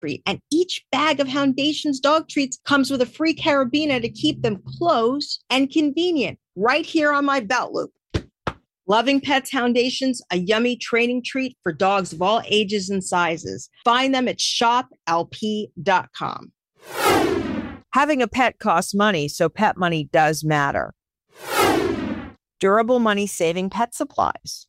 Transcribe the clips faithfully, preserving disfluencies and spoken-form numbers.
treat. And each bag of Foundations dog treats comes with a free carabiner to keep them close and convenient right here on my belt loop. Loving Pets Foundations, a yummy training treat for dogs of all ages and sizes. Find them at shop L P dot com. Having a pet costs money, so pet money does matter. Durable money saving pet supplies.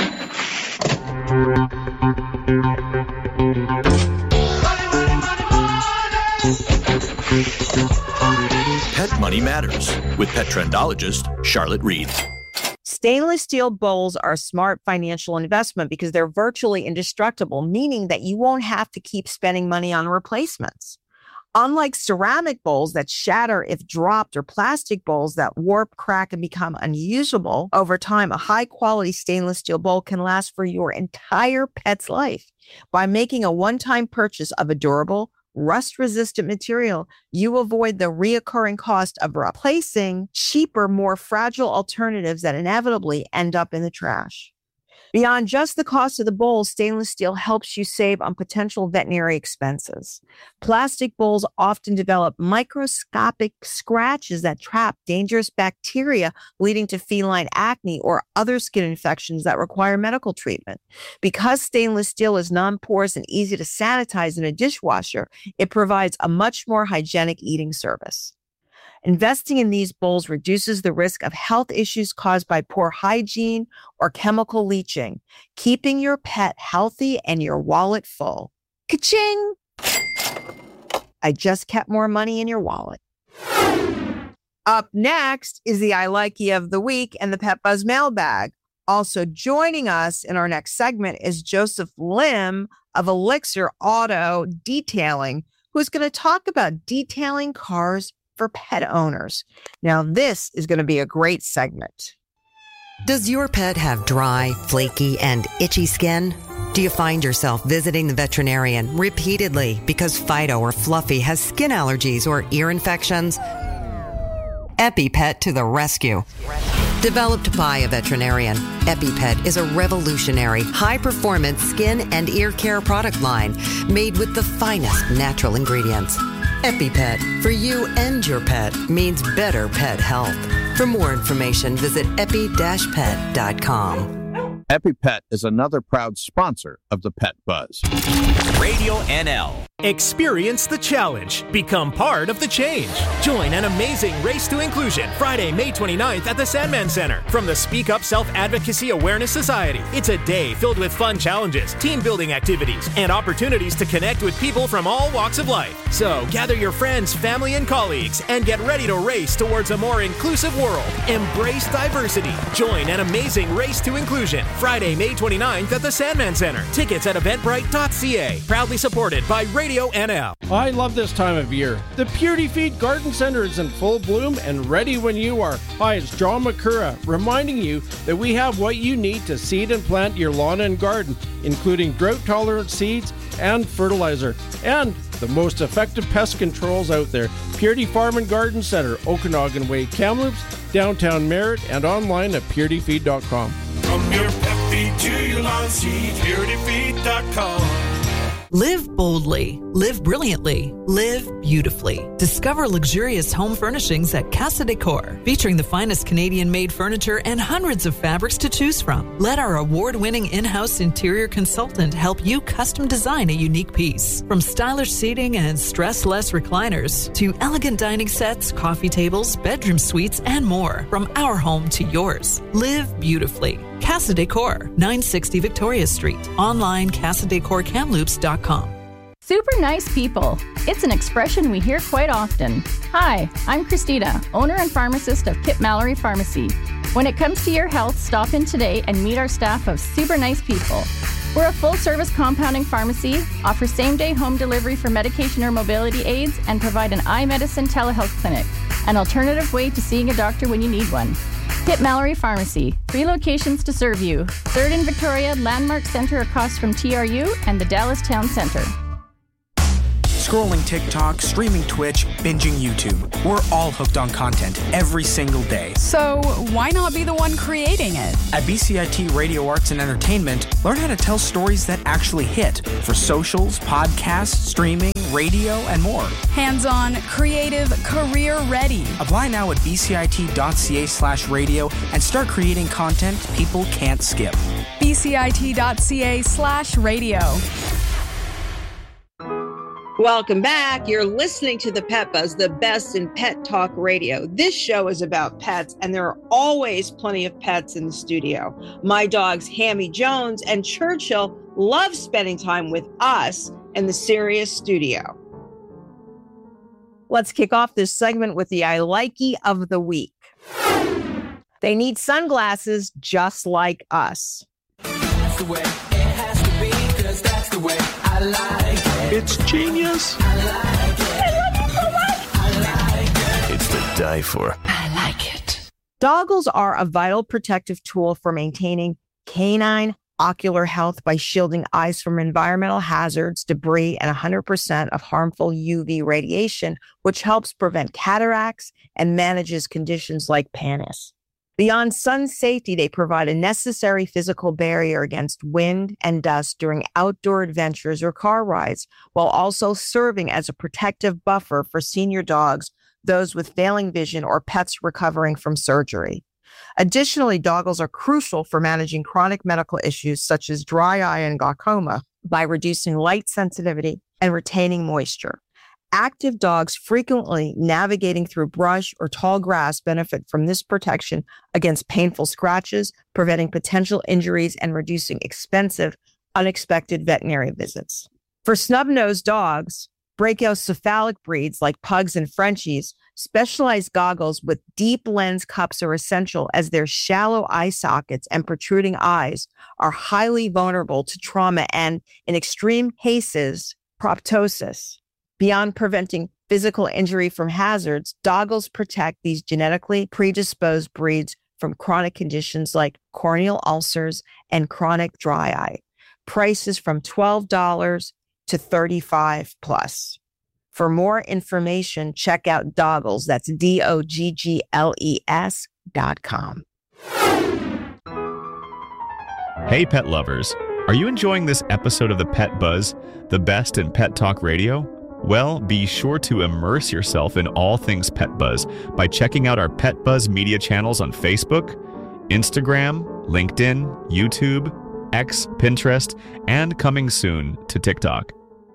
Pet Money Matters with pet trendologist Charlotte Reed. Stainless steel bowls are a smart financial investment because they're virtually indestructible, meaning that you won't have to keep spending money on replacements. Unlike ceramic bowls that shatter if dropped or plastic bowls that warp, crack, and become unusable over time, a high-quality stainless steel bowl can last for your entire pet's life. By making a one-time purchase of a durable, rust-resistant material, you avoid the reoccurring cost of replacing cheaper, more fragile alternatives that inevitably end up in the trash. Beyond just the cost of the bowl, stainless steel helps you save on potential veterinary expenses. Plastic bowls often develop microscopic scratches that trap dangerous bacteria, leading to feline acne or other skin infections that require medical treatment. Because stainless steel is non-porous and easy to sanitize in a dishwasher, it provides a much more hygienic eating service. Investing in these bowls reduces the risk of health issues caused by poor hygiene or chemical leaching, keeping your pet healthy and your wallet full. Ka-ching! I just kept more money in your wallet. Up next is the I Likey of the week and the Pet Buzz mailbag. Also joining us in our next segment is Joseph Lim of Elixir Auto Detailing, who's going to talk about detailing cars for pet owners. Now, this is going to be a great segment. Does your pet have dry, flaky, and itchy skin? Do you find yourself visiting the veterinarian repeatedly because Fido or Fluffy has skin allergies or ear infections? EpiPet to the rescue. Developed by a veterinarian, EpiPet is a revolutionary, high-performance skin and ear care product line made with the finest natural ingredients. EpiPet, for you and your pet, means better pet health. For more information, visit epi dash pet dot com. EpiPet is another proud sponsor of the Pet Buzz. Radio N L. Experience the challenge. Become part of the change. Join an amazing Race to Inclusion Friday, May twenty-ninth at the Sandman Center from the Speak Up Self-Advocacy Awareness Society. It's a day filled with fun challenges, team-building activities, and opportunities to connect with people from all walks of life. So gather your friends, family, and colleagues and get ready to race towards a more inclusive world. Embrace diversity. Join an amazing Race to Inclusion Friday, May twenty-ninth at the Sandman Center. Tickets at eventbrite dot c a. Proudly supported by Radio N L. I love this time of year. The Purity Feed Garden Center is in full bloom and ready when you are. Hi, it's John McCurra, reminding you that we have what you need to seed and plant your lawn and garden, including drought-tolerant seeds and fertilizer, and the most effective pest controls out there. Purity Farm and Garden Center, Okanagan Way, Kamloops, downtown Merritt, and online at purity feed dot com. From your pet feed to your lawn seed, purity feed dot com. Live boldly, live brilliantly, live beautifully. Discover luxurious home furnishings at Casa Decor, featuring the finest Canadian-made furniture and hundreds of fabrics to choose from. Let our award-winning in-house interior consultant help you custom design a unique piece. From stylish seating and stress-less recliners to elegant dining sets, coffee tables, bedroom suites, and more. From our home to yours. Live beautifully. Casa Decor, nine sixty Victoria Street. Online, casa decor kamloops dot com. Super nice people. It's an expression we hear quite often. Hi, I'm Christina, owner and pharmacist of Kip Mallory Pharmacy. When it comes to your health, stop in today and meet our staff of super nice people. We're a full-service compounding pharmacy, offer same-day home delivery for medication or mobility aids, and provide an eye medicine telehealth clinic, an alternative way to seeing a doctor when you need one. Kip Mallory Pharmacy, three locations to serve you. Third in Victoria, Landmark Center across from T R U, and the Dallas Town Center. Scrolling TikTok, streaming Twitch, binging YouTube. We're all hooked on content every single day. So why not be the one creating it? At B C I T Radio Arts and Entertainment, learn how to tell stories that actually hit for socials, podcasts, streaming, radio, and more. Hands-on, creative, career-ready. Apply now at bcit.ca slash radio and start creating content people can't skip. bcit.ca slash radio. Welcome back. You're listening to the Pet Buzz, the best in pet talk radio. This show is about pets, and there are always plenty of pets in the studio. My dogs, Hammy Jones and Churchill, love spending time with us in the Sirius studio. Let's kick off this segment with the I Likey of the week. They need sunglasses just like us. That's the way it has to be, 'cause that's the way I like it. It's genius. I like it. I love it so much. I like it. It's to die for. I like it. Goggles are a vital protective tool for maintaining canine ocular health by shielding eyes from environmental hazards, debris, and one hundred percent of harmful U V radiation, which helps prevent cataracts and manages conditions like panis. Beyond sun safety, they provide a necessary physical barrier against wind and dust during outdoor adventures or car rides, while also serving as a protective buffer for senior dogs, those with failing vision, or pets recovering from surgery. Additionally, goggles are crucial for managing chronic medical issues such as dry eye and glaucoma by reducing light sensitivity and retaining moisture. Active dogs frequently navigating through brush or tall grass benefit from this protection against painful scratches, preventing potential injuries and reducing expensive, unexpected veterinary visits. For snub-nosed dogs, brachiocephalic breeds like pugs and Frenchies, specialized goggles with deep lens cups are essential, as their shallow eye sockets and protruding eyes are highly vulnerable to trauma and, in extreme cases, proptosis. Beyond preventing physical injury from hazards, goggles protect these genetically predisposed breeds from chronic conditions like corneal ulcers and chronic dry eye. Prices from twelve dollars to thirty-five dollars plus. For more information, check out Doggles. That's D O G G L E S dot com. Hey, pet lovers. Are you enjoying this episode of the Pet Buzz, the best in pet talk radio? Well, be sure to immerse yourself in all things Pet Buzz by checking out our Pet Buzz media channels on Facebook, Instagram, LinkedIn, YouTube, X, Pinterest, and coming soon to TikTok.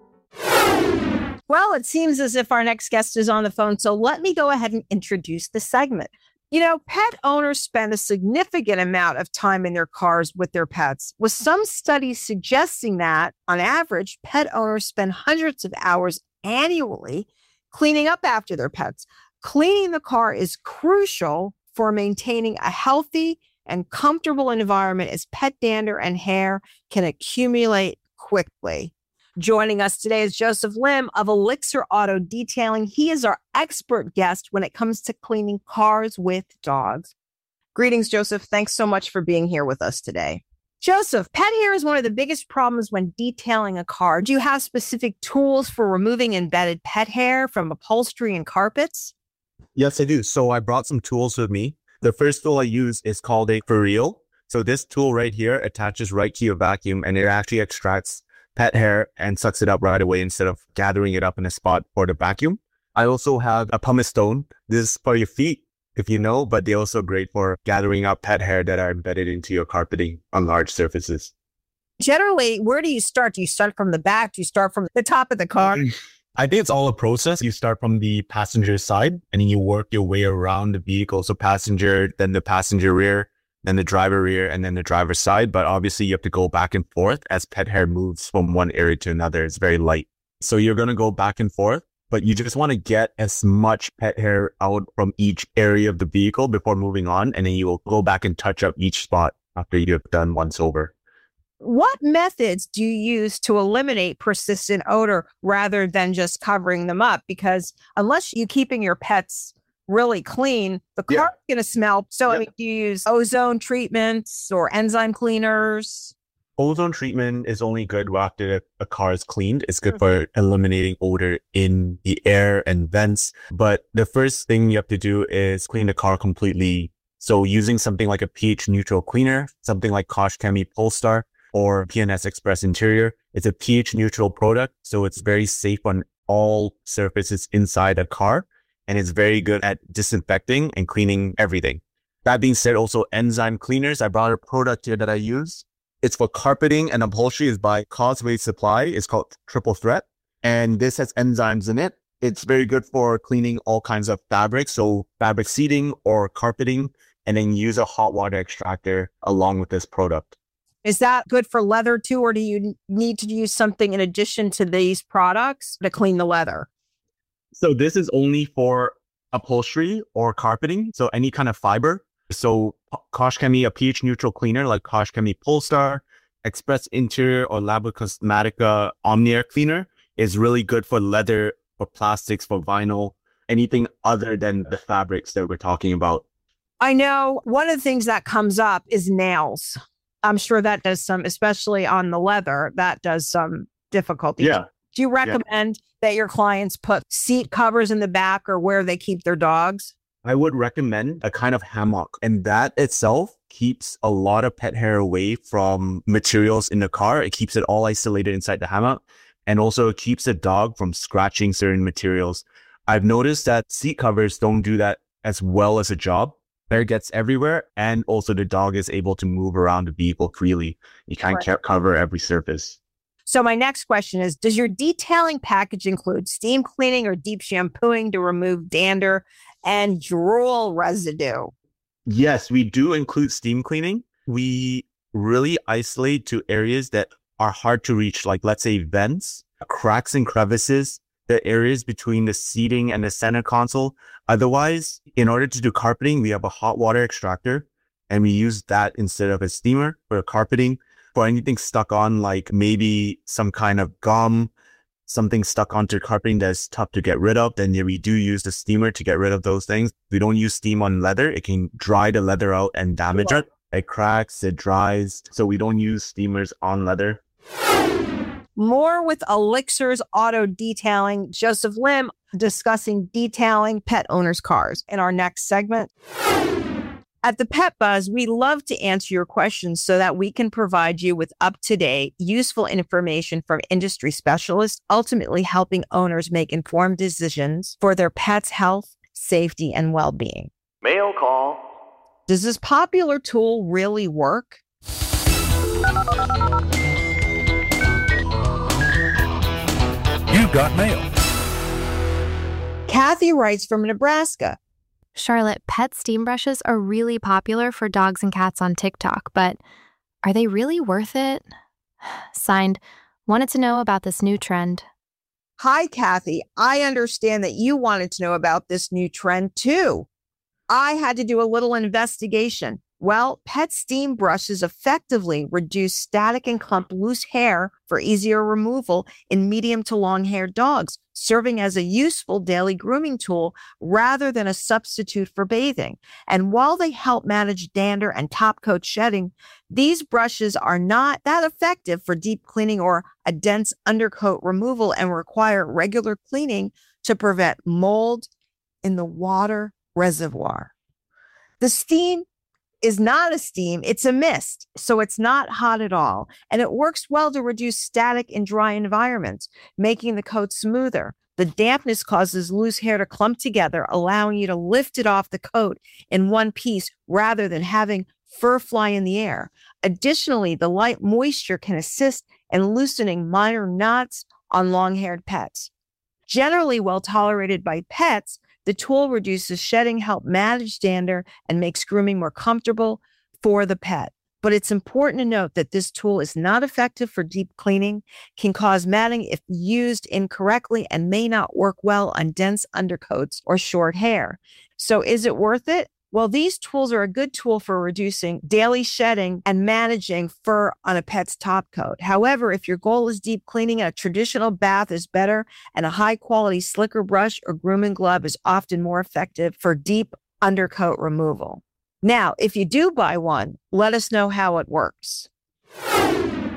Well, it seems as if our next guest is on the phone, so let me go ahead and introduce the segment. You know, pet owners spend a significant amount of time in their cars with their pets, with some studies suggesting that, on average, pet owners spend hundreds of hours annually cleaning up after their pets. Cleaning the car is crucial for maintaining a healthy and comfortable environment, as pet dander and hair can accumulate quickly. Joining us today is Joseph Lim of Elixir Auto Detailing. He is our expert guest when it comes to cleaning cars with dogs. Greetings, Joseph. Thanks so much for being here with us today. Joseph, pet hair is one of the biggest problems when detailing a car. Do you have specific tools for removing embedded pet hair from upholstery and carpets? Yes, I do. So I brought some tools with me. The first tool I use is called a For Real. So this tool right here attaches right to your vacuum, and it actually extracts pet hair and sucks it up right away instead of gathering it up in a spot for the vacuum. I also have a pumice stone. This is for your feet, if you know, but they're also great for gathering up pet hair that are embedded into your carpeting on large surfaces. Generally, where do you start? Do you start from the back? Do you start from the top of the car? I think it's all a process. You start from the passenger side and then you work your way around the vehicle. So passenger, then the passenger rear, then the driver rear, and then the driver's side. But obviously you have to go back and forth as pet hair moves from one area to another. It's very light. So you're going to go back and forth, but you just want to get as much pet hair out from each area of the vehicle before moving on. And then you will go back and touch up each spot after you have done once over. What methods do you use to eliminate persistent odor rather than just covering them up? Because unless you're keeping your pets really clean, the car's yeah. going to smell. So, yeah. I mean, do you use ozone treatments or enzyme cleaners? Ozone treatment is only good after a car is cleaned. It's good for eliminating odor in the air and vents. But the first thing you have to do is clean the car completely. So using something like a pH neutral cleaner, something like Kosh Chemie Polestar or P N S Express Interior, it's a pH neutral product. So it's very safe on all surfaces inside a car. And it's very good at disinfecting and cleaning everything. That being said, also enzyme cleaners. I brought a product here that I use. It's for carpeting and upholstery. It's by Causeway Supply. It's called Triple Threat. And this has enzymes in it. It's very good for cleaning all kinds of fabrics. So fabric seating or carpeting, and then use a hot water extractor along with this product. Is that good for leather too? Or do you need to use something in addition to these products to clean the leather? So this is only for upholstery or carpeting. So any kind of fiber. So Kosh Chemie, a pH neutral cleaner like Kosh Chemie Polestar, Express Interior or Labo Cosmetica Omniair cleaner is really good for leather, for plastics, for vinyl, anything other than the fabrics that we're talking about. I know one of the things that comes up is nails. I'm sure that does some, especially on the leather, that does some difficulty. Yeah. Do you recommend yeah. that your clients put seat covers in the back or where they keep their dogs? I would recommend a kind of hammock, and that itself keeps a lot of pet hair away from materials in the car. It keeps it all isolated inside the hammock, and also it keeps the dog from scratching certain materials. I've noticed that seat covers don't do that as well as a job. Hair gets everywhere, and also the dog is able to move around the vehicle freely. You can't right. cover every surface. So my next question is, does your detailing package include steam cleaning or deep shampooing to remove dander and drool residue? Yes, we do include steam cleaning. We really isolate to areas that are hard to reach, like let's say vents, cracks and crevices, the areas between the seating and the center console. Otherwise, in order to do carpeting, we have a hot water extractor, and we use that instead of a steamer for carpeting. For anything stuck on, like maybe some kind of gum, something stuck onto carpeting that's tough to get rid of, then yeah, we do use the steamer to get rid of those things. We don't use steam on leather. It can dry the leather out and damage it. It cracks, it dries. So we don't use steamers on leather. More with Elixir's Auto Detailing. Joseph Lim discussing detailing pet owners' cars in our next segment. At the Pet Buzz, we love to answer your questions so that we can provide you with up-to-date, useful information from industry specialists, ultimately helping owners make informed decisions for their pet's health, safety, and well-being. Mail call. Does this popular tool really work? You've got mail. Kathy writes from Nebraska. Charlotte, pet steam brushes are really popular for dogs and cats on TikTok, but are they really worth it? Signed, wanted to know about this new trend. Hi, Kathy. I understand that you wanted to know about this new trend too. I had to do a little investigation. Well, pet steam brushes effectively reduce static and clumped loose hair for easier removal in medium to long-haired dogs, serving as a useful daily grooming tool rather than a substitute for bathing. And while they help manage dander and top coat shedding, these brushes are not that effective for deep cleaning or a dense undercoat removal and require regular cleaning to prevent mold in the water reservoir. The steam is not a steam, it's a mist, so it's not hot at all. And it works well to reduce static in dry environments, making the coat smoother. The dampness causes loose hair to clump together, allowing you to lift it off the coat in one piece rather than having fur fly in the air. Additionally, the light moisture can assist in loosening minor knots on long-haired pets. Generally well tolerated by pets, the tool reduces shedding, helps manage dander, and makes grooming more comfortable for the pet. But it's important to note that this tool is not effective for deep cleaning, can cause matting if used incorrectly, and may not work well on dense undercoats or short hair. So is it worth it? Well, these tools are a good tool for reducing daily shedding and managing fur on a pet's top coat. However, if your goal is deep cleaning, a traditional bath is better, and a high-quality slicker brush or grooming glove is often more effective for deep undercoat removal. Now, if you do buy one, let us know how it works.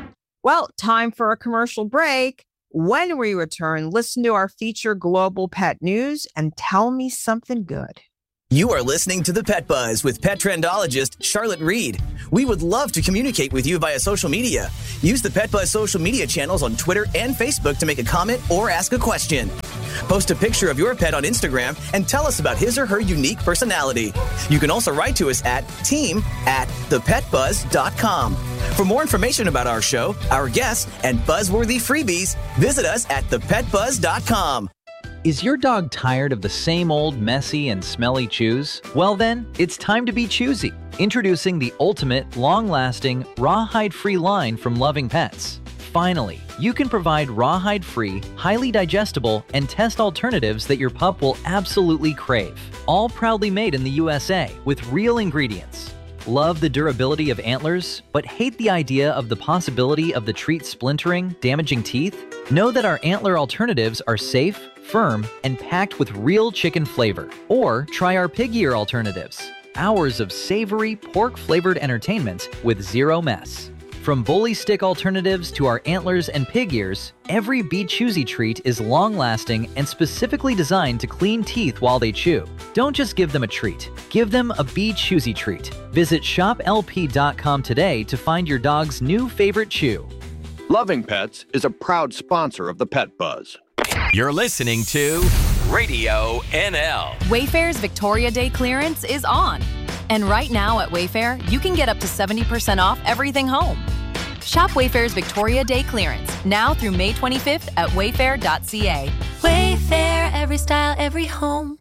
Well, time for a commercial break. When we return, listen to our feature Global Pet News and tell me something good. You are listening to The Pet Buzz with pet trendologist Charlotte Reed. We would love to communicate with you via social media. Use the Pet Buzz social media channels on Twitter and Facebook to make a comment or ask a question. Post a picture of your pet on Instagram and tell us about his or her unique personality. You can also write to us at team at the pet buzz dot com. For more information about our show, our guests, and buzzworthy freebies, visit us at the pet buzz dot com. Is your dog tired of the same old messy and smelly chews? Well then, it's time to be choosy. Introducing the ultimate, long-lasting, rawhide-free line from Loving Pets. Finally, you can provide rawhide-free, highly digestible, and test alternatives that your pup will absolutely crave. All proudly made in the U S A with real ingredients. Love the durability of antlers, but hate the idea of the possibility of the treat splintering, damaging teeth? Know that our antler alternatives are safe, firm, and packed with real chicken flavor. Or try our pig ear alternatives. Hours of savory, pork-flavored entertainment with zero mess. From bully stick alternatives to our antlers and pig ears, every Be Choosy treat is long-lasting and specifically designed to clean teeth while they chew. Don't just give them a treat. Give them a Be Choosy treat. Visit shop L P dot com today to find your dog's new favorite chew. Loving Pets is a proud sponsor of the Pet Buzz. You're listening to Radio N L. Wayfair's Victoria Day clearance is on. And right now at Wayfair, you can get up to seventy percent off everything home. Shop Wayfair's Victoria Day clearance now through May twenty-fifth at wayfair dot c a. Wayfair, every style, every home.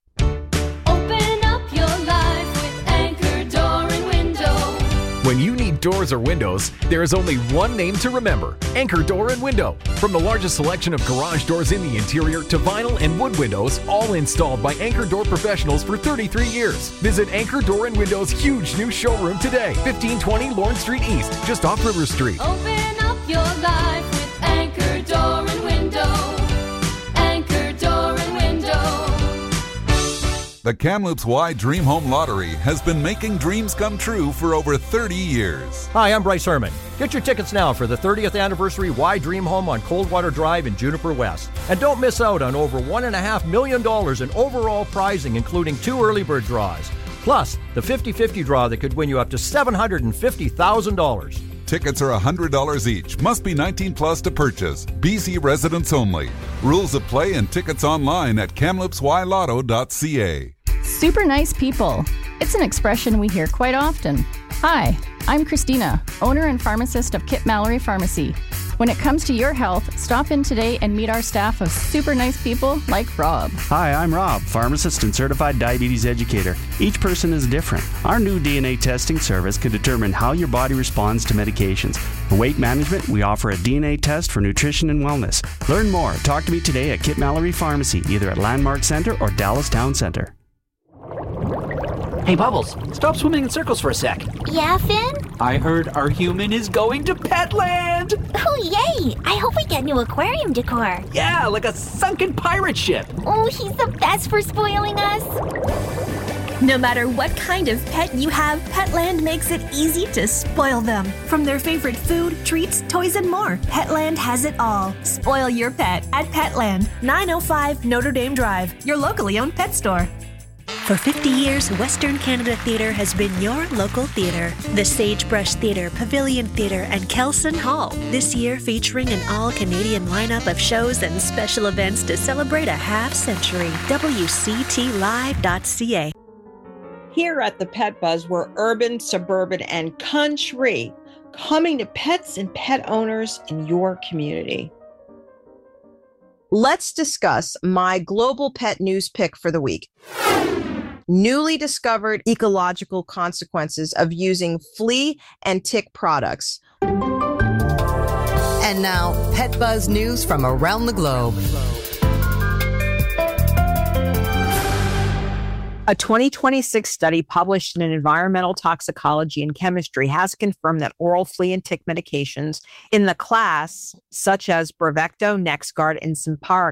Open up your life with Anchor Door and Window. When you need doors or windows, there is only one name to remember: Anchor Door and Window. From the largest selection of garage doors in the interior to vinyl and wood windows, all installed by Anchor Door professionals for thirty-three years. Visit Anchor Door and Window's huge new showroom today, fifteen twenty Lawrence Street East, just off River Street. Open up your life with Anchor Door and Window. Anchor Door and Window. The Kamloops Y Dream Home Lottery has been making dreams come true for over thirty years. Hi, I'm Bryce Herman. Get your tickets now for the thirtieth anniversary Y Dream Home on Coldwater Drive in Juniper West. And don't miss out on over one point five million dollars in overall prizing, including two early bird draws. Plus, the fifty-fifty draw that could win you up to seven hundred fifty thousand dollars. Tickets are one hundred dollars each. Must be nineteen plus to purchase. B C residents only. Rules of play and tickets online at kamloops y lotto dot c a. Super nice people. It's an expression we hear quite often. Hi, I'm Christina, owner and pharmacist of Kip Mallory Pharmacy. When it comes to your health, stop in today and meet our staff of super nice people like Rob. Hi, I'm Rob, pharmacist and certified diabetes educator. Each person is different. Our new D N A testing service can determine how your body responds to medications. For weight management, we offer a D N A test for nutrition and wellness. Learn more. Talk to me today at Kip Mallory Pharmacy, either at Landmark Center or Dallas Town Center. Hey, Bubbles, stop swimming in circles for a sec. Yeah, Finn? I heard our human is going to Petland! Oh, yay! I hope we get new aquarium decor. Yeah, like a sunken pirate ship. Oh, he's the best for spoiling us. No matter what kind of pet you have, Petland makes it easy to spoil them. From their favorite food, treats, toys, and more, Petland has it all. Spoil your pet at Petland, nine oh five Notre Dame Drive, your locally owned pet store. For fifty years, Western Canada Theatre has been your local theatre. The Sagebrush Theatre, Pavilion Theatre, and Kelson Hall. This year featuring an all-Canadian lineup of shows and special events to celebrate a half century. W C T live dot c a. Here at the Pet Buzz, we're urban, suburban, and country, coming to pets and pet owners in your community. Let's discuss my global pet news pick for the week. Newly discovered ecological consequences of using flea and tick products. And now, Pet Buzz news from around the globe. A twenty twenty-six study published in Environmental Toxicology and Chemistry has confirmed that oral flea and tick medications in the class, such as Bravecto, NexGard, and Simparica,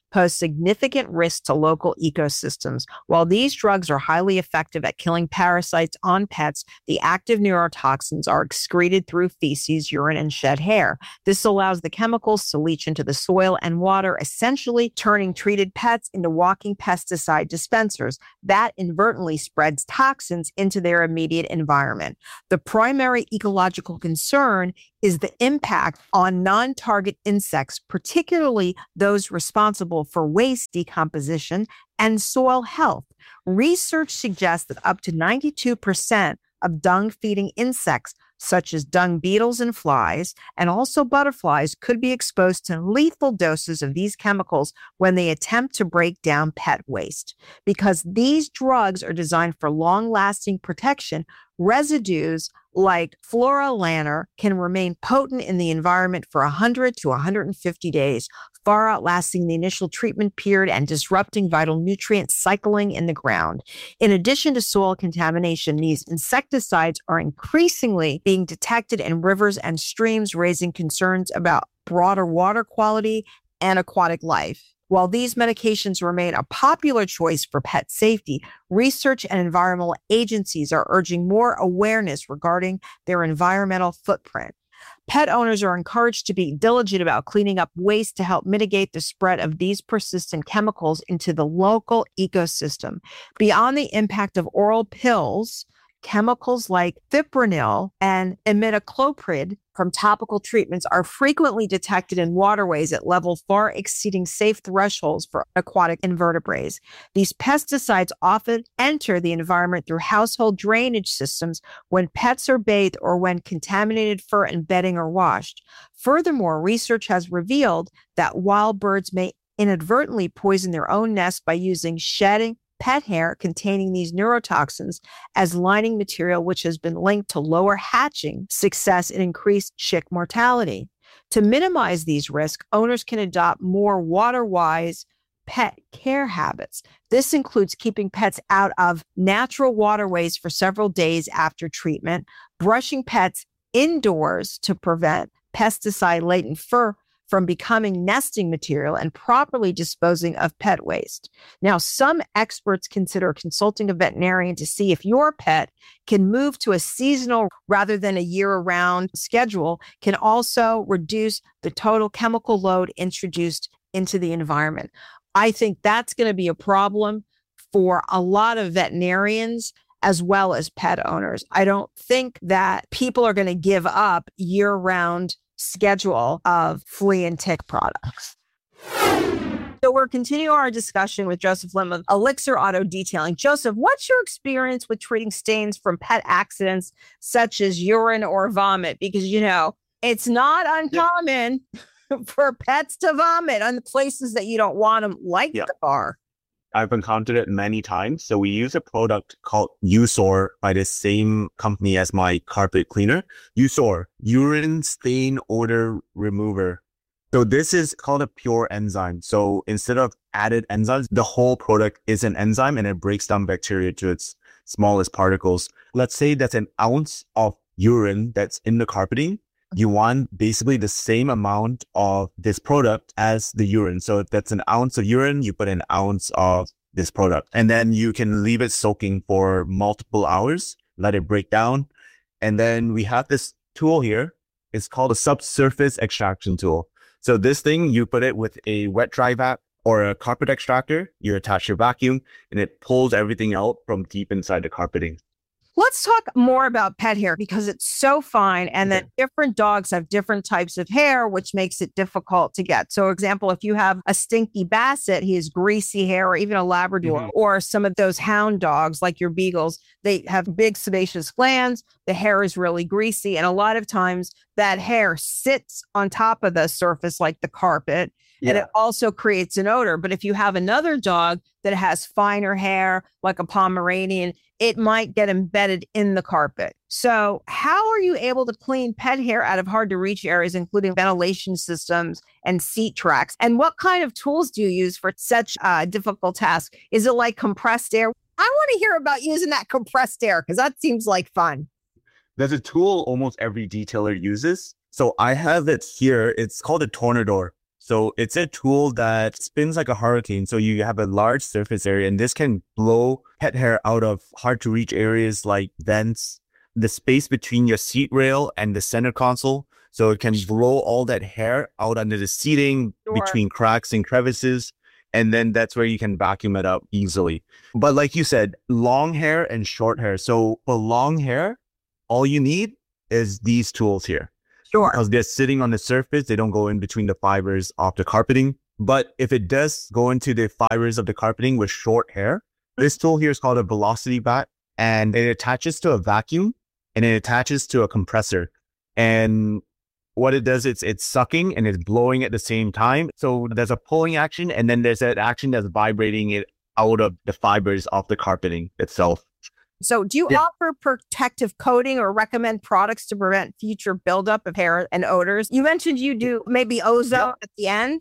pose significant risks to local ecosystems. While these drugs are highly effective at killing parasites on pets, the active neurotoxins are excreted through feces, urine, and shed hair. This allows the chemicals to leach into the soil and water, essentially turning treated pets into walking pesticide dispensers. That inadvertently spreads toxins into their immediate environment. The primary ecological concern is the impact on non-target insects, particularly those responsible for waste decomposition and soil health. Research suggests that up to ninety-two percent of dung-feeding insects, such as dung beetles and flies, and also butterflies, could be exposed to lethal doses of these chemicals when they attempt to break down pet waste. Because these drugs are designed for long-lasting protection, residues like Flora-Lanner can remain potent in the environment for one hundred to one hundred fifty days, far outlasting the initial treatment period and disrupting vital nutrient cycling in the ground. In addition to soil contamination, these insecticides are increasingly being detected in rivers and streams, raising concerns about broader water quality and aquatic life. While these medications remain a popular choice for pet safety, research and environmental agencies are urging more awareness regarding their environmental footprint. Pet owners are encouraged to be diligent about cleaning up waste to help mitigate the spread of these persistent chemicals into the local ecosystem. Beyond the impact of oral pills, chemicals like fipronil and imidacloprid from topical treatments are frequently detected in waterways at levels far exceeding safe thresholds for aquatic invertebrates. These pesticides often enter the environment through household drainage systems when pets are bathed or when contaminated fur and bedding are washed. Furthermore, research has revealed that wild birds may inadvertently poison their own nests by using shedding pet hair containing these neurotoxins as lining material, which has been linked to lower hatching success and increased chick mortality. To minimize these risks, owners can adopt more water-wise pet care habits. This includes keeping pets out of natural waterways for several days after treatment, brushing pets indoors to prevent pesticide-laden fur from becoming nesting material, and properly disposing of pet waste. Now, some experts consider consulting a veterinarian to see if your pet can move to a seasonal rather than a year-round schedule can also reduce the total chemical load introduced into the environment. I think that's going to be a problem for a lot of veterinarians as well as pet owners. I don't think that people are going to give up year-round schedule of flea and tick products. So we're continuing our discussion with Joseph Lim of Elixir Auto Detailing. Joseph, what's your experience with treating stains from pet accidents such as urine or vomit? Because, you know, it's not uncommon for pets to vomit on the places that you don't want them, like yeah. the car. I've encountered it many times. So we use a product called Usor by the same company as my carpet cleaner. Usor, urine stain odor remover. So this is called a pure enzyme. So instead of added enzymes, the whole product is an enzyme and it breaks down bacteria to its smallest particles. Let's say that's an ounce of urine that's in the carpeting. You want basically the same amount of this product as the urine. So if that's an ounce of urine, you put an ounce of this product. And then you can leave it soaking for multiple hours, let it break down. And then we have this tool here. It's called a subsurface extraction tool. So this thing, you put it with a wet dry vac or a carpet extractor, you attach your vacuum, and it pulls everything out from deep inside the carpeting. Let's talk more about pet hair because it's so fine and that different dogs have different types of hair, which makes it difficult to get. So, for example, if you have a stinky basset, he has greasy hair, or even a Labrador, mm-hmm. or some of those hound dogs like your beagles, they have big sebaceous glands. The hair is really greasy. And a lot of times that hair sits on top of the surface like the carpet. Yeah. And it also creates an odor. But if you have another dog that has finer hair, like a Pomeranian, it might get embedded in the carpet. So how are you able to clean pet hair out of hard to reach areas, including ventilation systems and seat tracks? And what kind of tools do you use for such a difficult task? Is it like compressed air? I want to hear about using that compressed air because that seems like fun. There's a tool almost every detailer uses. So I have it here. It's called a Tornador. So it's a tool that spins like a hurricane. So you have a large surface area, and this can blow pet hair out of hard to reach areas like vents, the space between your seat rail and the center console. So it can blow all that hair out under the seating, sure. between cracks and crevices. And then that's where you can vacuum it up easily. But like you said, long hair and short hair. So for long hair, all you need is these tools here. Sure. Because they're sitting on the surface. They don't go in between the fibers of the carpeting. But if it does go into the fibers of the carpeting with short hair, this tool here is called a velocity bat, and it attaches to a vacuum and it attaches to a compressor. And what it does, it's it's sucking and it's blowing at the same time. So there's a pulling action, and then there's that action that's vibrating it out of the fibers of the carpeting itself. So do you yeah. offer protective coating or recommend products to prevent future buildup of hair and odors? You mentioned you do maybe ozone yeah. at the end.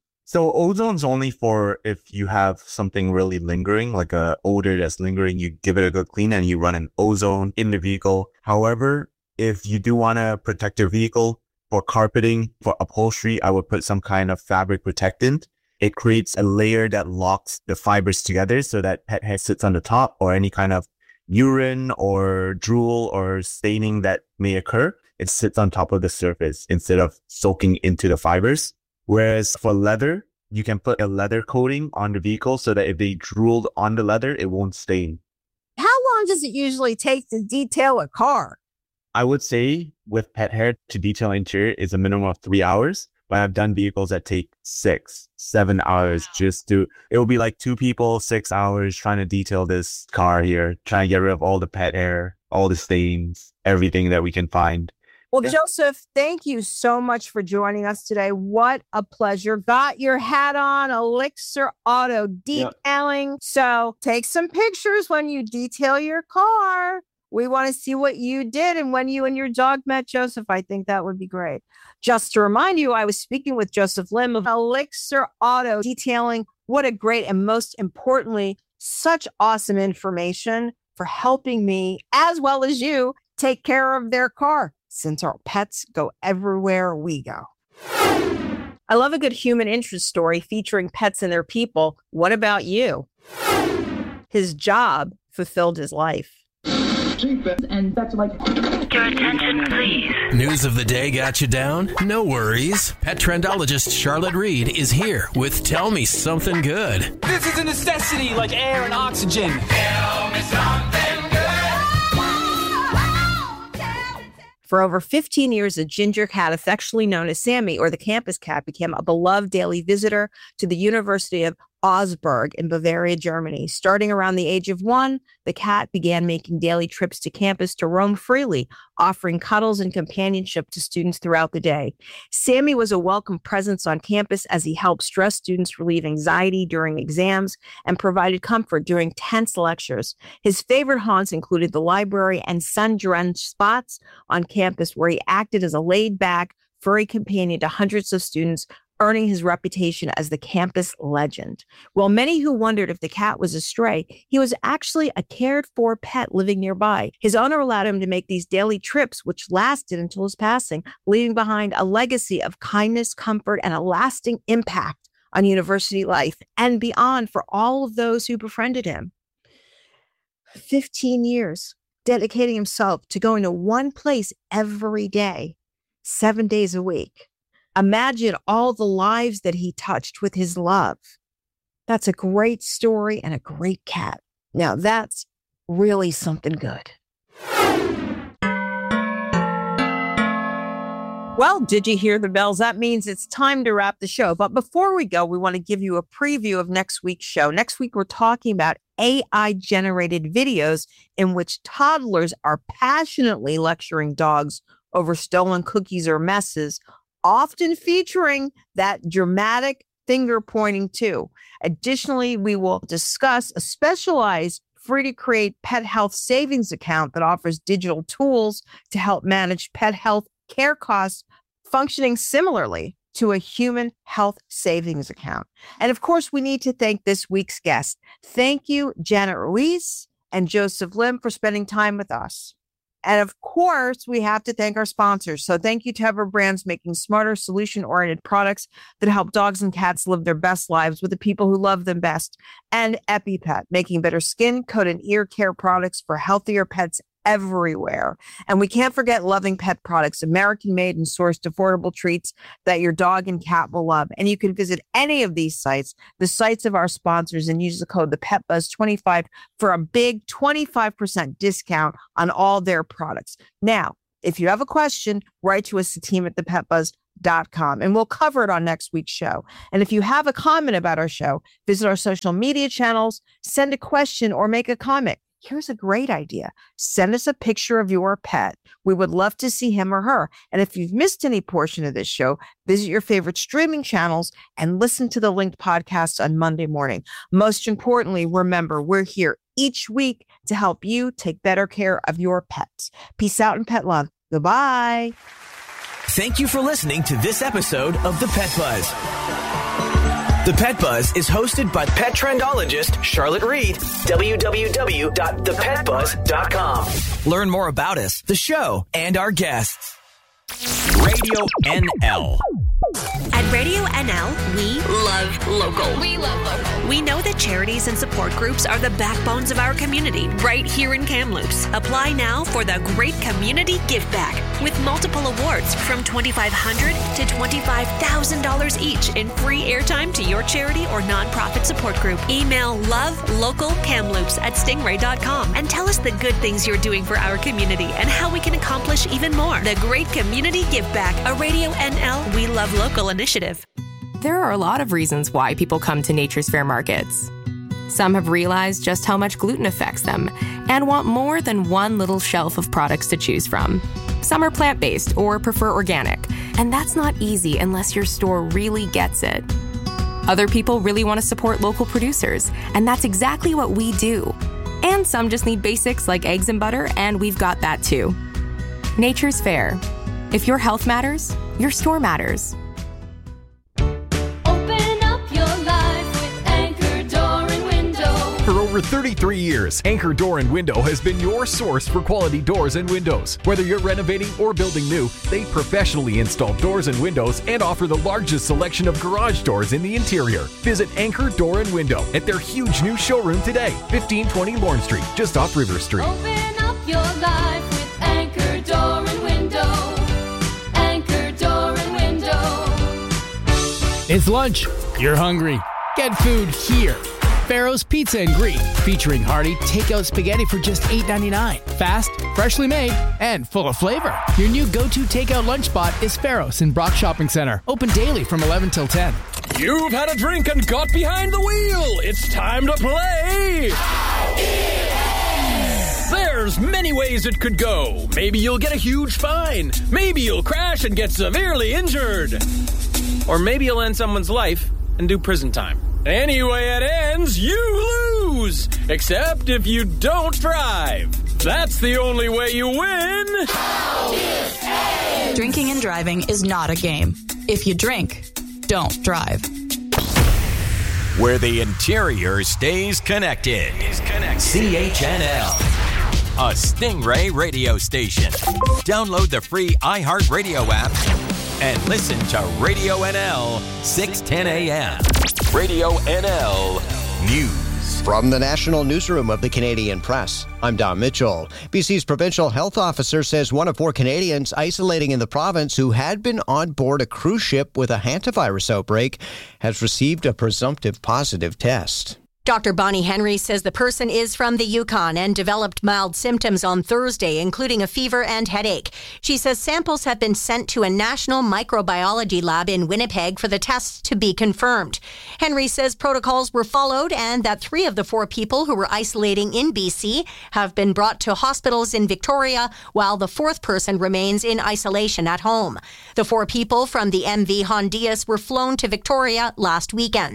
So ozone's only for if you have something really lingering, like a odor that's lingering, you give it a good clean and you run an ozone in the vehicle. However, if you do want to protect your vehicle, for carpeting, for upholstery, I would put some kind of fabric protectant. It creates a layer that locks the fibers together so that pet hair sits on the top, or any kind of urine or drool or staining that may occur, it sits on top of the surface instead of soaking into the fibers. Whereas for leather, you can put a leather coating on the vehicle so that if they drooled on the leather, it won't stain. How long does it usually take to detail a car? I would say with pet hair to detail interior is a minimum of three hours, but I've done vehicles that take six, seven hours just to, it will be like two people, six hours trying to detail this car here, trying to get rid of all the pet hair, all the stains, everything that we can find. Well, yeah. Joseph, thank you so much for joining us today. What a pleasure. Got your hat on, Elixir Auto Detailing. Yeah. So take some pictures when you detail your car. We want to see what you did and when you and your dog met, Joseph. I think that would be great. Just to remind you, I was speaking with Joseph Lim of Elixir Auto Detailing. What a great and most importantly, such awesome information for helping me as well as you take care of their car, since our pets go everywhere we go. I love a good human interest story featuring pets and their people. What about you? His job fulfilled his life. And that's like, your attention, please. News of the day got you down? No worries. Pet trendologist Charlotte Reed is here with Tell Me Something Good. This is a necessity like air and oxygen. Tell me something good. For over fifteen years, a ginger cat, affectionately known as Sammy, or the campus cat, became a beloved daily visitor to the University of Augsburg in Bavaria, Germany. Starting around the age of one, the cat began making daily trips to campus to roam freely, offering cuddles and companionship to students throughout the day. Sammy was a welcome presence on campus as he helped stressed students relieve anxiety during exams and provided comfort during tense lectures. His favorite haunts included the library and sun-drenched spots on campus where he acted as a laid-back, furry companion to hundreds of students, earning his reputation as the campus legend. While many who wondered if the cat was a stray, he was actually a cared-for pet living nearby. His owner allowed him to make these daily trips, which lasted until his passing, leaving behind a legacy of kindness, comfort, and a lasting impact on university life and beyond for all of those who befriended him. fifteen years, dedicating himself to going to one place every day, seven days a week. Imagine all the lives that he touched with his love. That's a great story and a great cat. Now that's really something good. Well, did you hear the bells? That means it's time to wrap the show. But before we go, we want to give you a preview of next week's show. Next week, we're talking about A I-generated videos in which toddlers are passionately lecturing dogs over stolen cookies or messes, often featuring that dramatic finger pointing too. Additionally, we will discuss a specialized free-to-create pet health savings account that offers digital tools to help manage pet health care costs, functioning similarly to a human health savings account. And of course, we need to thank this week's guests. Thank you, Janet Ruiz and Joseph Lim, for spending time with us. And of course, we have to thank our sponsors. So thank you to Ever Brands, making smarter, solution-oriented products that help dogs and cats live their best lives with the people who love them best. And EpiPet, making better skin, coat, and ear care products for healthier pets everywhere. And we can't forget Loving Pet Products, American-made and sourced affordable treats that your dog and cat will love. And you can visit any of these sites, the sites of our sponsors, and use the code the Pet Buzz twenty-five for a big twenty-five percent discount on all their products. Now, if you have a question, write to us, the team at the pet buzz dot com, and we'll cover it on next week's show. And if you have a comment about our show, visit our social media channels, send a question, or make a comment. Here's a great idea. Send us a picture of your pet. We would love to see him or her. And if you've missed any portion of this show, visit your favorite streaming channels and listen to the linked podcast on Monday morning. Most importantly, remember, we're here each week to help you take better care of your pets. Peace out and pet love. Goodbye. Thank you for listening to this episode of The Pet Buzz. The Pet Buzz is hosted by pet trendologist Charlotte Reed. w w w dot the pet buzz dot com. Learn more about us, the show, and our guests. Radio N L. At Radio N L, we love local. We love local. We know that charities and support groups are the backbones of our community right here in Kamloops. Apply now for the Great Community Give Back with multiple awards from twenty-five hundred dollars to twenty-five thousand dollars each in free airtime to your charity or nonprofit support group. Email lovelocalkamloops at stingray dot com and tell us the good things you're doing for our community and how we can accomplish even more. The Great Community Give Back, a Radio N L We Love Local initiative. There are a lot of reasons why people come to Nature's Fair markets. Some have realized just how much gluten affects them and want more than one little shelf of products to choose from. Some are plant-based or prefer organic, and that's not easy unless your store really gets it. Other people really want to support local producers, and that's exactly what we do. And some just need basics like eggs and butter, and we've got that too. Nature's Fair. If your health matters, your store matters. For over thirty-three years, Anchor Door and Window has been your source for quality doors and windows. Whether you're renovating or building new, they professionally install doors and windows and offer the largest selection of garage doors in the interior. Visit Anchor Door and Window at their huge new showroom today, fifteen twenty Lorne Street, just off River Street. Open up your life with Anchor Door and Window. Anchor Door and Window. It's lunch. You're hungry. Get food here. Farrow's Pizza and Greek, featuring hearty takeout spaghetti for just eight ninety-nine. Fast, freshly made, and full of flavor. Your new go-to takeout lunch spot is Farrow's in Brock Shopping Center. Open daily from eleven till ten. You've had a drink and got behind the wheel. It's time to play. There's many ways it could go. Maybe you'll get a huge fine. Maybe you'll crash and get severely injured. Or maybe you'll end someone's life and do prison time. Anyway it ends, you lose! Except if you don't drive. That's the only way you win! Drinking and driving is not a game. If you drink, don't drive. Where the interior stays connected. C H N L. A Stingray radio station. Download the free iHeartRadio app and listen to Radio N L six ten a.m. Radio N L News. From the National Newsroom of the Canadian Press, I'm Don Mitchell. B C's provincial health officer says one of four Canadians isolating in the province who had been on board a cruise ship with a hantavirus outbreak has received a presumptive positive test. Doctor Bonnie Henry says the person is from the Yukon and developed mild symptoms on Thursday, including a fever and headache. She says samples have been sent to a national microbiology lab in Winnipeg for the tests to be confirmed. Henry says protocols were followed and that three of the four people who were isolating in B C have been brought to hospitals in Victoria, while the fourth person remains in isolation at home. The four people from the M V Hondias were flown to Victoria last weekend.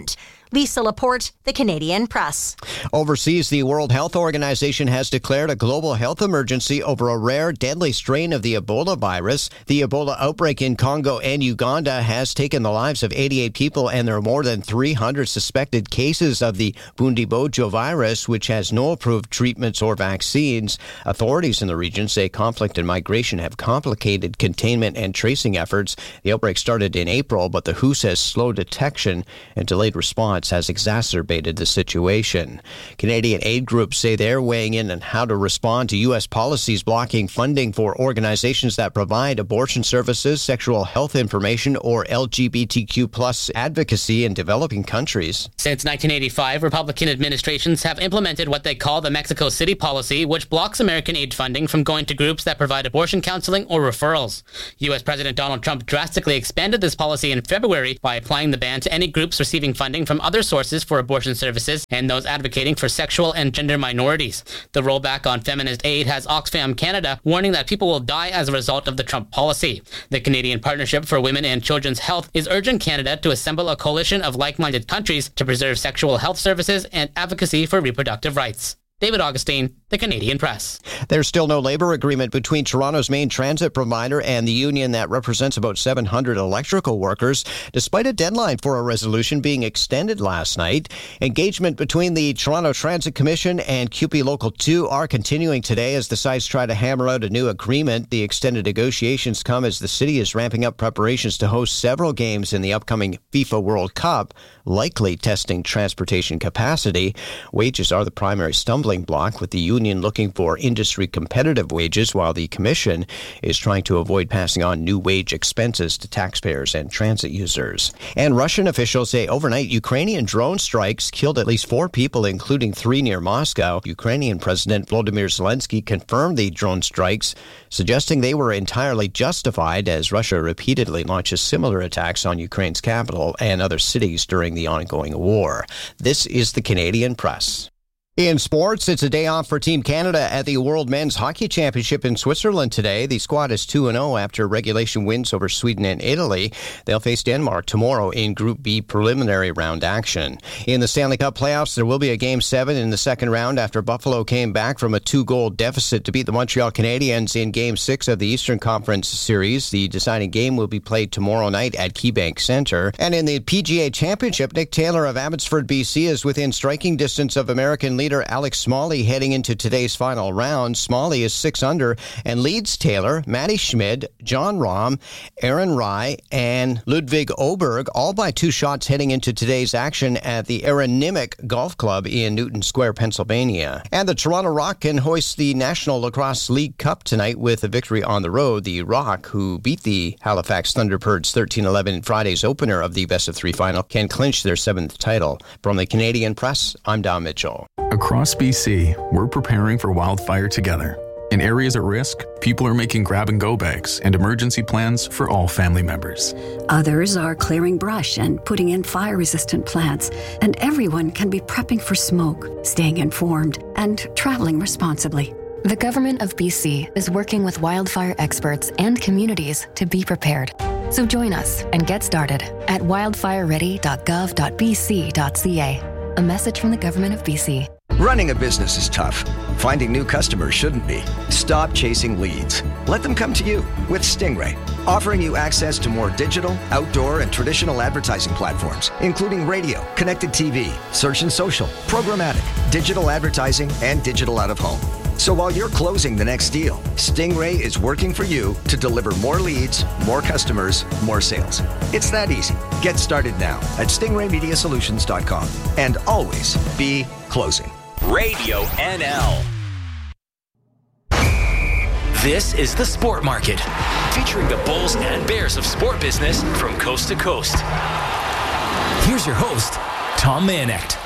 Lisa Laporte, The Canadian Press. Overseas, the World Health Organization has declared a global health emergency over a rare, deadly strain of the Ebola virus. The Ebola outbreak in Congo and Uganda has taken the lives of eighty-eight people, and there are more than three hundred suspected cases of the Bundibugyo virus, which has no approved treatments or vaccines. Authorities in the region say conflict and migration have complicated containment and tracing efforts. The outbreak started in April, but the W H O says slow detection and delayed response has exacerbated the situation. Canadian aid groups say they're weighing in on how to respond to U S policies blocking funding for organizations that provide abortion services, sexual health information, or L G B T Q plus advocacy in developing countries. Since nineteen eighty-five, Republican administrations have implemented what they call the Mexico City policy, which blocks American aid funding from going to groups that provide abortion counseling or referrals. U S President Donald Trump drastically expanded this policy in February by applying the ban to any groups receiving funding from other sources for abortion services and those advocating for sexual and gender minorities. The rollback on feminist aid has Oxfam Canada warning that people will die as a result of the Trump policy. The Canadian Partnership for Women and Children's Health is urging Canada to assemble a coalition of like-minded countries to preserve sexual health services and advocacy for reproductive rights. David Augustine, The Canadian Press. There's still no labor agreement between Toronto's main transit provider and the union that represents about seven hundred electrical workers, despite a deadline for a resolution being extended last night. Engagement between the Toronto Transit Commission and C U P E Local two are continuing today as the sides try to hammer out a new agreement. The extended negotiations come as the city is ramping up preparations to host several games in the upcoming FIFA World Cup, likely testing transportation capacity. Wages are the primary stumbling block, with the union looking for industry competitive wages while the commission is trying to avoid passing on new wage expenses to taxpayers and transit users. And Russian officials say overnight Ukrainian drone strikes killed at least four people, including three near Moscow. Ukrainian President Volodymyr Zelensky confirmed the drone strikes, suggesting they were entirely justified as Russia repeatedly launches similar attacks on Ukraine's capital and other cities during the ongoing war. This is the Canadian Press. In sports, it's a day off for Team Canada at the World Men's Hockey Championship in Switzerland today. The squad is two and oh after regulation wins over Sweden and Italy. They'll face Denmark tomorrow in Group B preliminary round action. In the Stanley Cup playoffs, there will be a Game seven in the second round after Buffalo came back from a two-goal deficit to beat the Montreal Canadiens in Game six of the Eastern Conference Series. The deciding game will be played tomorrow night at KeyBank Center. And in the P G A Championship, Nick Taylor of Abbotsford, B C is within striking distance of American leader Alex Smalley heading into today's final round. Smalley is six under and leads Taylor, Matty Schmid, John Rahm, Aaron Rai, and Ludwig Oberg, all by two shots heading into today's action at the Aaron Nimick Golf Club in Newton Square, Pennsylvania. And the Toronto Rock can hoist the National Lacrosse League Cup tonight with a victory on the road. The Rock, who beat the Halifax Thunderbirds thirteen eleven in Friday's opener of the best of three final, can clinch their seventh title. From the Canadian Press, I'm Don Mitchell. Across B C, we're preparing for wildfire together. In areas at risk, people are making grab-and-go bags and emergency plans for all family members. Others are clearing brush and putting in fire-resistant plants, and everyone can be prepping for smoke, staying informed, and traveling responsibly. The Government of B C is working with wildfire experts and communities to be prepared. So join us and get started at wildfire ready dot gov dot b c dot c a. A message from the Government of B C. Running a business is tough. Finding new customers shouldn't be. Stop chasing leads. Let them come to you with Stingray, offering you access to more digital, outdoor, and traditional advertising platforms, including radio, connected T V, search and social, programmatic, digital advertising, and digital out-of-home. So while you're closing the next deal, Stingray is working for you to deliver more leads, more customers, more sales. It's that easy. Get started now at stingray media solutions dot com and always be closing. Radio N L. This is the Sport Market, featuring the bulls and bears of sport business from coast to coast. Here's your host, Tom Manecht.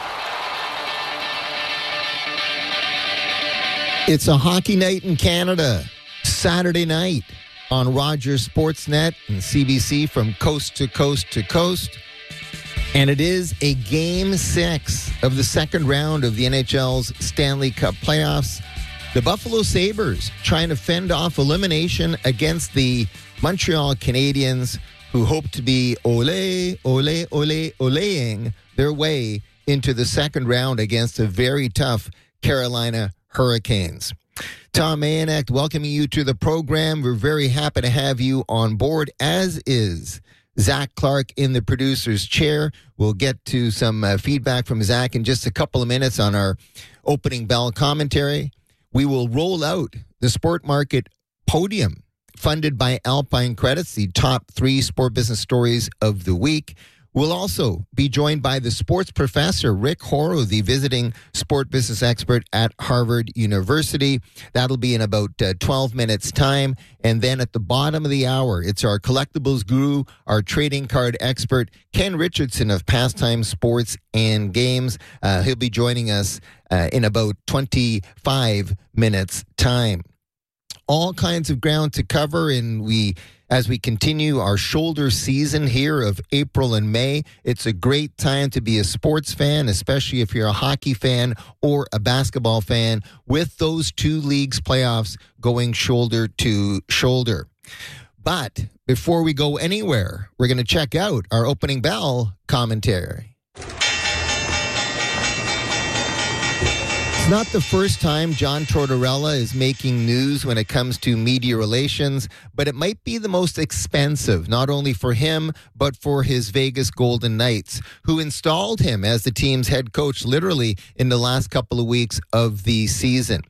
It's a hockey night in Canada, Saturday night on Rogers Sportsnet and C B C from coast to coast to coast. And it is a game six of the second round of the N H L's Stanley Cup playoffs. The Buffalo Sabres trying to fend off elimination against the Montreal Canadiens, who hope to be ole, ole, ole, oleing their way into the second round against a very tough Carolina Hurricanes. Tom Mayenknecht, welcoming you to the program. We're very happy to have you on board, as is Zach Clark in the producer's chair. We'll get to some uh, feedback from Zach in just a couple of minutes on our opening bell commentary. We will roll out the Sport Market Podium, funded by Alpine Credits, the top three sport business stories of the week. We'll also be joined by the sports professor, Rick Horrow, the visiting sport business expert at Harvard University. That'll be in about uh, twelve minutes' time. And then at the bottom of the hour, it's our collectibles guru, our trading card expert, Ken Richardson of Pastime Sports and Games. Uh, he'll be joining us uh, in about twenty-five minutes' time. All kinds of ground to cover, and we, as we continue our shoulder season here of April and May, it's a great time to be a sports fan, especially if you're a hockey fan or a basketball fan, with those two leagues playoffs going shoulder to shoulder. But before we go anywhere, we're going to check out our opening bell commentary. It's not the first time John Tortorella is making news when it comes to media relations, but it might be the most expensive, not only for him, but for his Vegas Golden Knights, who installed him as the team's head coach literally in the last couple of weeks of the season.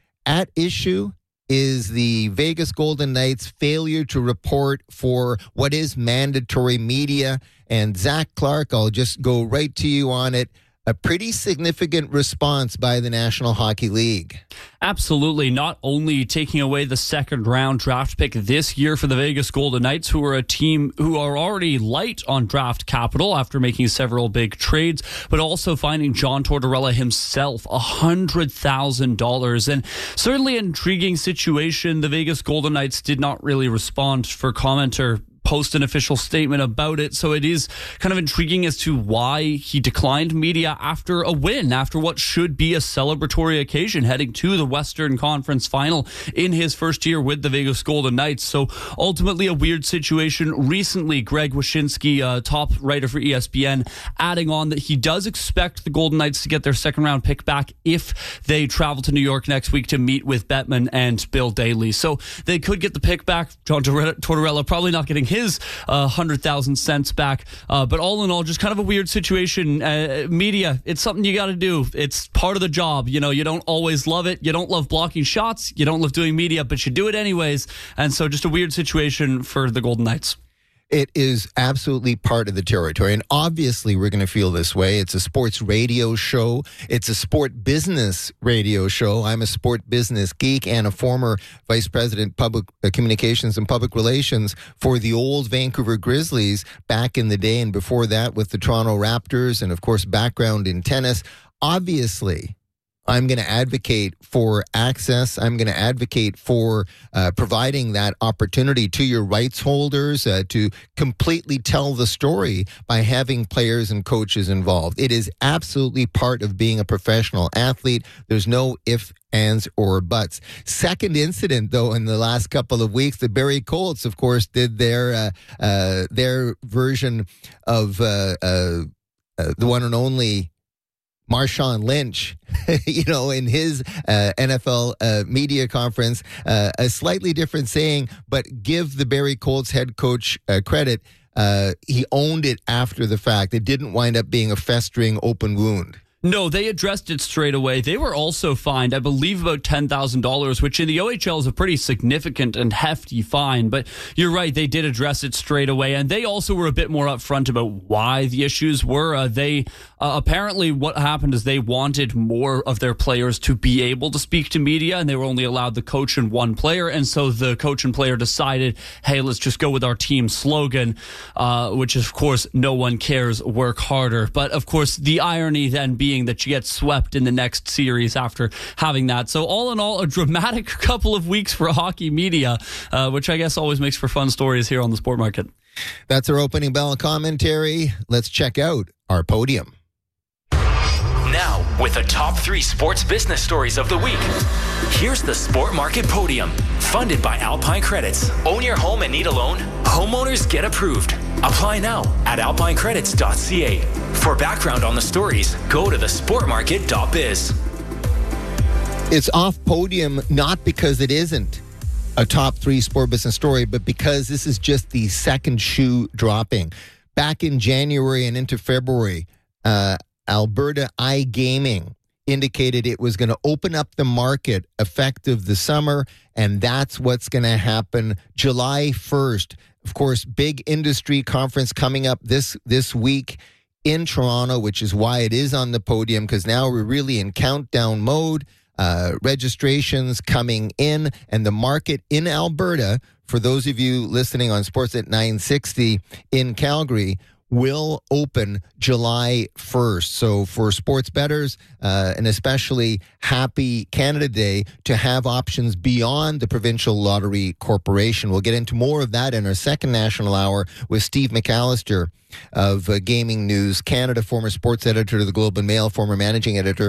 At issue is the Vegas Golden Knights' failure to report for what is mandatory media. And Zach Clark, I'll just go right to you on it. A pretty significant response by the National Hockey League. Absolutely. Not only taking away the second round draft pick this year for the Vegas Golden Knights, who are a team who are already light on draft capital after making several big trades, but also finding John Tortorella himself one hundred thousand dollars. And certainly an intriguing situation. The Vegas Golden Knights did not really respond for comment or post an official statement about it, so it is kind of intriguing as to why he declined media after a win, after what should be a celebratory occasion, heading to the Western Conference Final in his first year with the Vegas Golden Knights. So ultimately a weird situation. Recently, Greg Wyshynski, uh, top writer for E S P N, adding on that he does expect the Golden Knights to get their second round pick back if they travel to New York next week to meet with Bettman and Bill Daly. So they could get the pick back. John Tortorella probably not getting his uh, one hundred thousand cents back. Uh, but all in all, just kind of a weird situation. Uh, media, it's something you got to do. It's part of the job. You know, you don't always love it. You don't love blocking shots. You don't love doing media, but you do it anyways. And so just a weird situation for the Golden Knights. It is absolutely part of the territory. And obviously, we're going to feel this way. It's a sports radio show. It's a sport business radio show. I'm a sport business geek and a former vice president, public uh, communications and public relations for the old Vancouver Grizzlies back in the day. And before that, with the Toronto Raptors and, of course, background in tennis. Obviously, I'm going to advocate for access. I'm going to advocate for uh, providing that opportunity to your rights holders uh, to completely tell the story by having players and coaches involved. It is absolutely part of being a professional athlete. There's no ifs, ands, or buts. Second incident, though, in the last couple of weeks, the Barrie Colts, of course, did their uh, uh, their version of uh, uh, uh, the one and only Marshawn Lynch, you know, in his uh, N F L uh, media conference, uh, a slightly different saying, but give the Barrie Colts head coach uh, credit. Uh, he owned it after the fact. It didn't wind up being a festering open wound. No, they addressed it straight away. They were also fined, I believe, about ten thousand dollars, which in the O H L is a pretty significant and hefty fine. But you're right, they did address it straight away. And they also were a bit more upfront about why the issues were. Uh, they uh, apparently what happened is they wanted more of their players to be able to speak to media, and they were only allowed the coach and one player. And so the coach and player decided, hey, let's just go with our team slogan, uh, which is, of course, no one cares, work harder. But, of course, the irony then being that you get swept in the next series after having that. So all in all, a dramatic couple of weeks for hockey media, uh, which I guess always makes for fun stories here on the Sport Market. That's our opening bell commentary. Let's check out our podium. Now, with the top three sports business stories of the week. Here's the Sport Market Podium, funded by Alpine Credits. Own your home and need a loan? Homeowners get approved. Apply now at alpine credits dot c a. For background on the stories, go to the sport market dot biz. It's off podium not because it isn't a top three sport business story, but because this is just the second shoe dropping. Back in January and into February, uh, Alberta iGaming indicated it was going to open up the market effective the summer, and that's what's going to happen July first. Of course, big industry conference coming up this this week in Toronto, which is why it is on the podium, because now we're really in countdown mode. Uh, registrations coming in, and the market in Alberta, for those of you listening on Sportsnet nine sixty in Calgary, will open July first. So for sports bettors, uh, and especially happy Canada Day, to have options beyond the Provincial Lottery Corporation. We'll get into more of that in our second national hour with Steve McAllister of uh, Gaming News Canada, former sports editor to the Globe and Mail, former managing editor